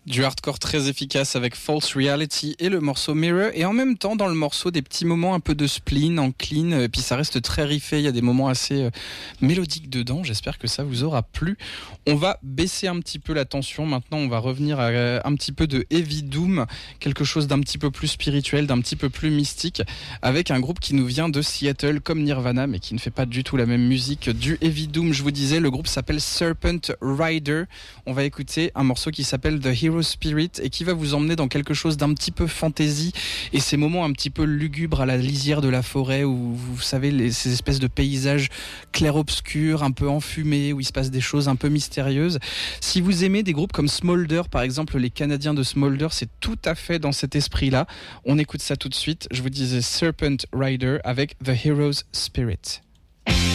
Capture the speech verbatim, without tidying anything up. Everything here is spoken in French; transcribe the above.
Du hardcore très efficace avec False Reality et le morceau Mirror, et en même temps dans le morceau des petits moments un peu de spleen en clean, et puis ça reste très riffé, il y a des moments assez euh, mélodiques dedans. J'espère que ça vous aura plu. On va baisser un petit peu la tension maintenant, on va revenir à euh, un petit peu de heavy doom, quelque chose d'un petit peu plus spirituel, d'un petit peu plus mystique, avec un groupe qui nous vient de Seattle comme Nirvana, mais qui ne fait pas du tout la même musique. Du heavy doom, je vous disais, le groupe s'appelle Serpent Rider. On va écouter un morceau qui s'appelle The Hero Spirit et qui va vous emmener dans quelque chose d'un petit peu fantasy, et ces moments un petit peu lugubres à la lisière de la forêt où vous savez les, ces espèces de paysages clair-obscurs, un peu enfumés, où il se passe des choses un peu mystérieuses. Si vous aimez des groupes comme Smolder par exemple, les Canadiens de Smolder, c'est tout à fait dans cet esprit-là. On écoute ça tout de suite. Je vous disais Serpent Rider avec The Hero's Spirit.